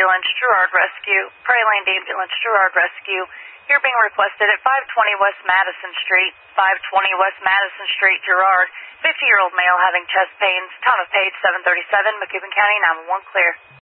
Ambulance, Girard Rescue. Prairland Ambulance, Girard Rescue. You're being requested at 520 West Madison Street. 520 West Madison Street, Girard. 50-year-old male having chest pains. Town of Page 737, McCubbin County, 911 clear.